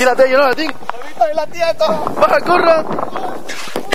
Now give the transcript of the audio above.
Tírate, yo no la tengo. ¡Ahorita la tía! ¡Baja, corra!